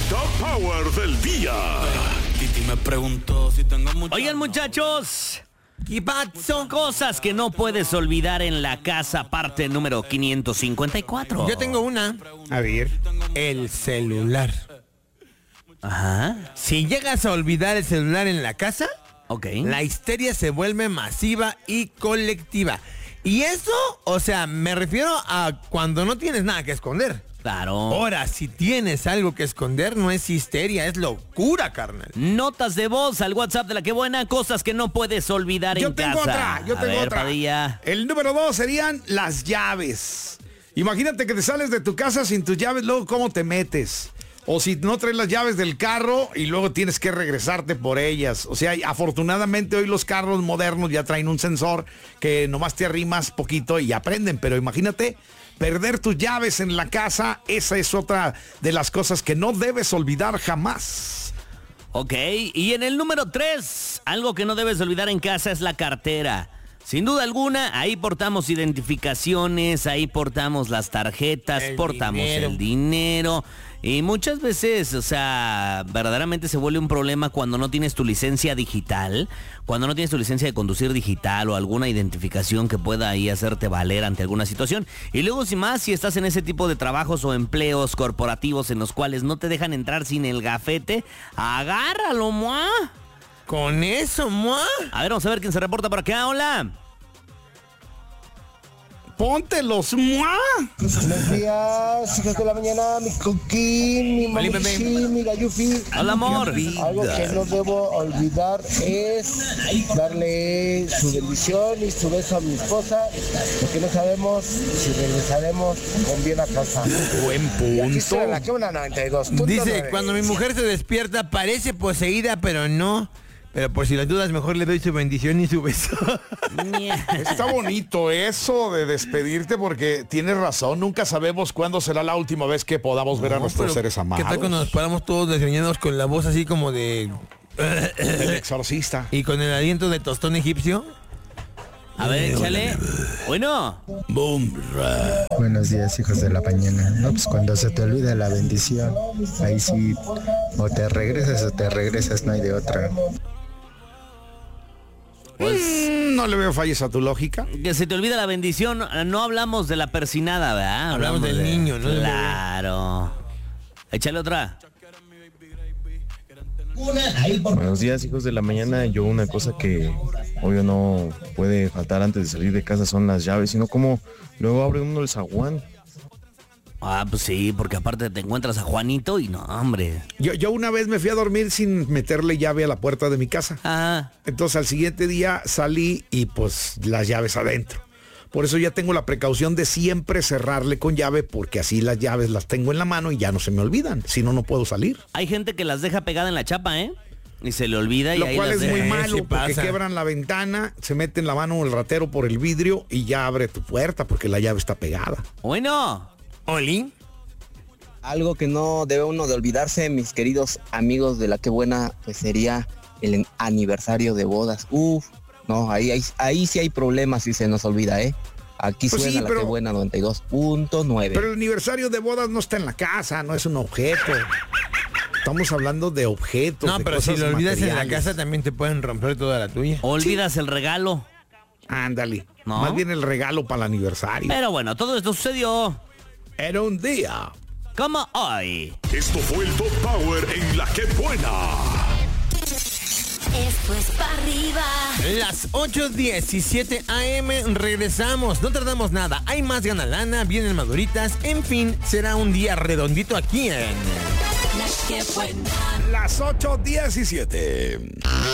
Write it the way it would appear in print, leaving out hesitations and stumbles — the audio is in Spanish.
Top Power del día. Titi me preguntó si tengo mucho. Oigan, muchachos, son cosas que no puedes olvidar en la casa, parte número 554. Yo tengo una. A ver. El celular. Ajá. Si llegas a olvidar el celular en la casa, Ok. la histeria se vuelve masiva y colectiva. Y eso, o sea, me refiero a cuando no tienes nada que esconder. Claro. Ahora, si tienes algo que esconder, no es histeria, es locura, carnal. Notas de voz al WhatsApp de La Que Buena, cosas que no puedes olvidar en casa. Yo tengo otra. Padilla. El número 2 serían las llaves. Imagínate que te sales de tu casa sin tus llaves, luego ¿cómo te metes? O si no traes las llaves del carro y luego tienes que regresarte por ellas. O sea, afortunadamente hoy los carros modernos ya traen un sensor que nomás te arrimas poquito y ya prenden. Pero imagínate perder tus llaves en la casa. Esa es otra de las cosas que no debes olvidar jamás. Ok, y en el número 3, algo que no debes olvidar en casa es la cartera. Sin duda alguna, ahí portamos identificaciones, ahí portamos las tarjetas, portamos el dinero. Y muchas veces, o sea, verdaderamente se vuelve un problema cuando no tienes tu licencia digital, cuando no tienes tu licencia de conducir digital o alguna identificación que pueda ahí hacerte valer ante alguna situación. Y luego, si estás en ese tipo de trabajos o empleos corporativos en los cuales no te dejan entrar sin el gafete, agárralo, muá. Con eso, muá. A ver, vamos a ver quién se reporta por acá. Hola. ¡Póntelos! ¡Mua! Buenos días, hijos de la mañana, mi coquín, mi mamichi, mi gayufi. Hola, amor. Algo que no debo olvidar es darle su bendición y su beso a mi esposa, porque no sabemos si regresaremos con bien a casa. Buen Y aquí punto. está La Que Buena 92.9. Dice, cuando mi mujer se despierta parece poseída, pero no. Pero por si las dudas, mejor le doy su bendición y su beso. Está bonito eso de despedirte porque tienes razón, nunca sabemos cuándo será la última vez que podamos ver a nuestros seres amados. ¿Qué tal cuando nos paramos todos desgreñados con la voz así como de... El exorcista. y con el aliento de tostón egipcio? A ver, échale. Bueno. Buenos días, hijos de la mañana. No, pues cuando se te olvida la bendición, ahí sí, o te regresas, no hay de otra. Pues No le veo fallas a tu lógica. que se te olvida la bendición, no hablamos de la persinada, ¿verdad? Hablamos del niño, ¿no? Claro. Échale otra. Buenos días, hijos de la mañana. Yo una cosa que obvio no puede faltar antes de salir de casa son las llaves, sino como luego abre uno el zaguán. Ah, pues sí, porque aparte te encuentras a Juanito y no, hombre. Yo una vez me fui a dormir sin meterle llave a la puerta de mi casa. Ah, Entonces al siguiente día salí y pues las llaves adentro. Por eso ya tengo la precaución de siempre cerrarle con llave porque así las llaves las tengo en la mano y ya no se me olvidan. Si no, no puedo salir. hay gente que las deja pegada en la chapa, ¿eh? Y se le olvida y Lo ahí cual las es muy deja. malo sí porque pasa. quebran la ventana, se meten la mano el ratero por el vidrio y ya abre tu puerta porque la llave está pegada. Bueno. ¿Oli? Algo que no debe uno de olvidarse, mis queridos amigos de La Que Buena, pues sería el aniversario de bodas. No, ahí sí hay problemas si se nos olvida, ¿eh? Aquí Pues suena sí, La pero- Que Buena 92.9. Pero el aniversario de bodas no está en la casa, no es un objeto. Estamos hablando de objetos. No, de pero si cosas lo olvidas en la materiales. casa también te pueden romper toda la tuya. Olvidas el regalo. Ándale. ¿No? Más bien el regalo para el aniversario. Pero bueno, todo esto sucedió Era un día. como hoy. Esto fue el Top Power en La Que Buena. Esto es para arriba. Las 8:17 AM regresamos, no tardamos nada, hay más ganalana, vienen maduritas, en fin, será un día redondito aquí en... La Que Buena. Las 8:17.